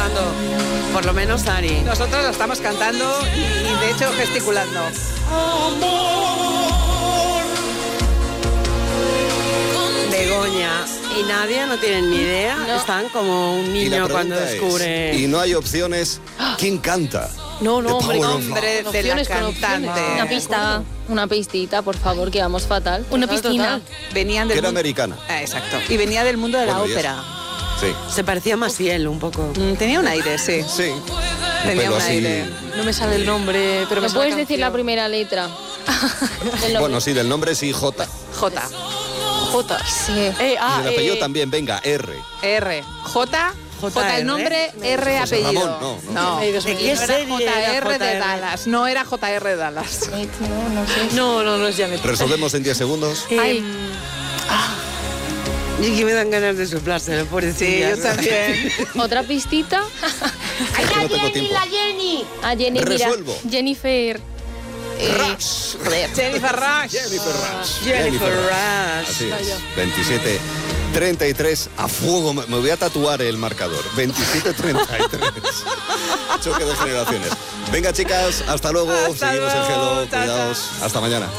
cantando, por lo menos Ari. Nosotros lo estamos cantando y de hecho gesticulando. Begoña y Nadia no tienen ni idea. No. Están como un Y la niño cuando pregunta es, descubre. y no hay opciones, ¿quién canta? No, The hombre, Power of Nombre Love. de la opciones, con opciones. cantante. Una pista, una pistita, por favor, que vamos fatal. Una Total, piscina. total. Venían Que del era mundo... americana. Exacto. Y venía del mundo de la Bueno, y ópera. Sí. Se parecía a Maciel un poco. Tenía un aire, sí. Sí. Tenía Pero un así. aire. No me sale el nombre, pero me ¿Me sale puedes la decir la canción. primera letra? Del nombre. Bueno, sí, del nombre sí, J. J. J. Sí. Y del apellido también, venga, R. R. J. J el nombre, R José apellido. Ramón, no. Ay, Dios ¿De mío. qué No era serie era JR de JR? Dallas. No era JR de Dallas. No sé. No es Janet. Resolvemos en 10 segundos. Ay, Y que me dan ganas de soplárselo, Sí, pobrecilla. yo también. Otra pistita. Es que no tengo tiempo. A Jenny, mira. Resuelvo. Jennifer. Rush. Jennifer Rush. Jennifer Rush. Jennifer Rush. Así es. 27-33 a fuego. Me voy a tatuar el marcador. 27-33. Choque de generaciones. Venga, chicas, hasta luego. Hasta Seguimos en luego. Hello. Chao, Cuidaos. Hasta mañana.